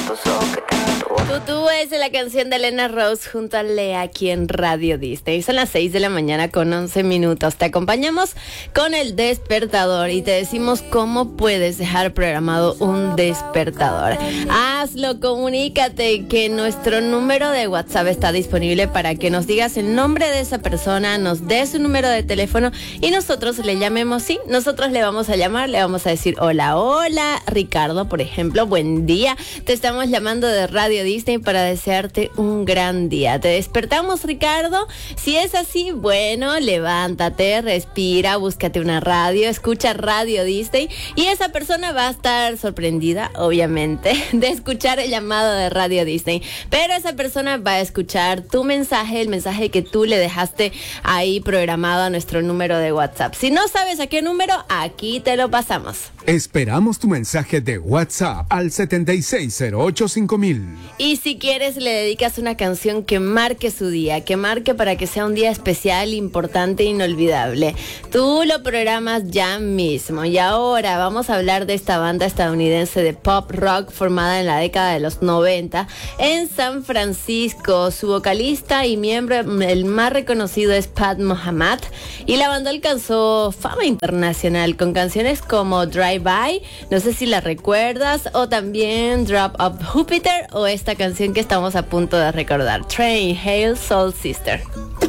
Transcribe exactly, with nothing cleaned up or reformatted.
Tutú es la canción de Elena Rose junto a Lea aquí en Radio Disney. Son las seis de la mañana con once minutos. Te acompañamos con el despertador y te decimos cómo puedes dejar programado un despertador. Hazlo, comunícate, que nuestro número de WhatsApp está disponible para que nos digas el nombre de esa persona, nos des su número de teléfono y nosotros le llamemos. Sí, nosotros le vamos a llamar, le vamos a decir hola, hola, Ricardo, por ejemplo, buen día. Te estamos llamando de Radio Disney para desearte un gran día. ¿Te despertamos, Ricardo? Si es así, bueno, levántate, respira, búscate una radio, escucha Radio Disney y esa persona va a estar sorprendida, obviamente, de escuchar el llamado de Radio Disney. Pero esa persona va a escuchar tu mensaje, el mensaje que tú le dejaste ahí programado a nuestro número de WhatsApp. Si no sabes a qué número, aquí te lo pasamos. Esperamos tu mensaje de WhatsApp al setenta y seis cero ocho cinco mil. Y si quieres, le dedicas una canción que marque su día, que marque para que sea un día especial, importante, inolvidable. Tú lo programas ya mismo. Y ahora vamos a hablar de esta banda estadounidense de pop rock formada en la década de los noventa en San Francisco. Su vocalista y miembro, el más reconocido, es Pat Mohammed. Y la banda alcanzó fama internacional con canciones como Drive By, no sé si la recuerdas, o también Drop of Jupiter, o esta canción que estamos a punto de recordar, Train, Hail Soul Sister.